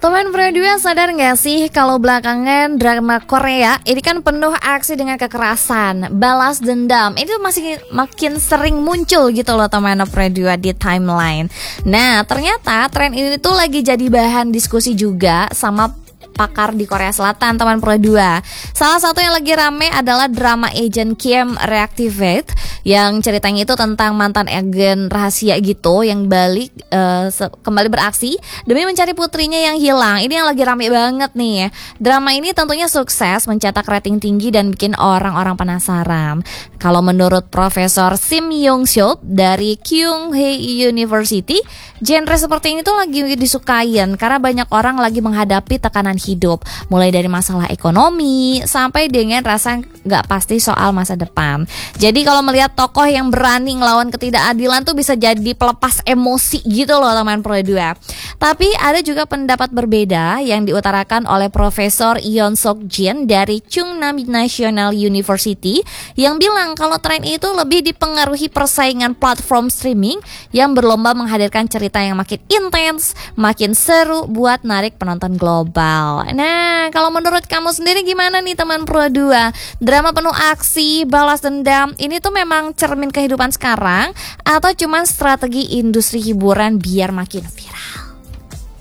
Teman berdua sadar gak sih kalau belakangan drama Korea ini kan penuh aksi dengan kekerasan, balas dendam. Itu masih makin sering muncul gitu loh teman berdua di timeline. Nah ternyata tren ini tuh lagi jadi bahan diskusi juga sama pakar di Korea Selatan teman berdua. Salah satu yang lagi rame adalah drama Agent Kim Reactivate, yang ceritanya itu tentang mantan agen rahasia gitu yang kembali beraksi demi mencari putrinya yang hilang. Ini yang lagi rame banget nih. Drama ini tentunya sukses mencetak rating tinggi dan bikin orang-orang penasaran. Kalau menurut Profesor Sim Yong Seop dari Kyung Hee University, genre seperti ini tuh lagi disukain karena banyak orang lagi menghadapi tekanan hidup, mulai dari masalah ekonomi sampai dengan rasa nggak pasti soal masa depan. Jadi kalau melihat tokoh yang berani ngelawan ketidakadilan tuh bisa jadi pelepas emosi gitu loh teman berdua. Tapi ada juga pendapat berbeda yang diutarakan oleh Profesor Yeon Sok Jin dari Chungnam National University yang bilang kalau tren itu lebih dipengaruhi persaingan platform streaming yang berlomba menghadirkan cerita yang makin intens, makin seru buat narik penonton global. Nah, kalau menurut kamu sendiri gimana nih teman Pro 2? Drama penuh aksi, balas dendam, ini tuh memang cermin kehidupan sekarang atau cuman strategi industri hiburan biar makin viral?